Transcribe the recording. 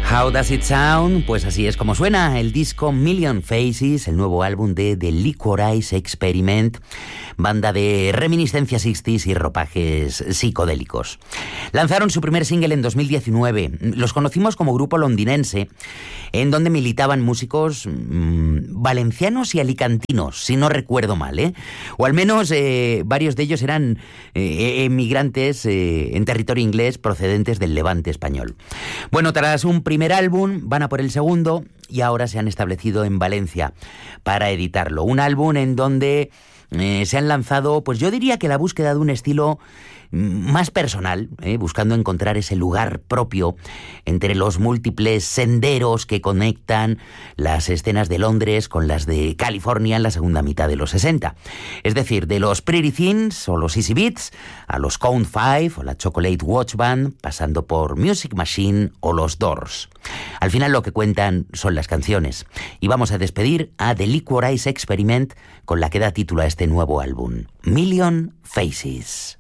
How Does It Sound? Pues así es como suena el disco Million Faces, el nuevo álbum de The Liquorice Experiment, banda de reminiscencias 60s y ropajes psicodélicos. Lanzaron su primer single en 2019. Los conocimos como grupo londinense, en donde militaban músicos valencianos y alicantinos, si no recuerdo mal, ¿eh? O al menos varios de ellos eran emigrantes en territorio inglés procedentes del Levante español. Bueno, tras un primer álbum, van a por el segundo y ahora se han establecido en Valencia para editarlo. Un álbum en donde se han lanzado, pues yo diría que la búsqueda de un estilo más personal, buscando encontrar ese lugar propio entre los múltiples senderos que conectan las escenas de Londres con las de California en la segunda mitad de los 60. Es decir, de los Pretty Things o los Easy Beats a los Count 5 o la Chocolate Watch Band, pasando por Music Machine o los Doors. Al final lo que cuentan son las canciones. Y vamos a despedir a The Liquorice Experiment con la que da título a este nuevo álbum, Million Faces.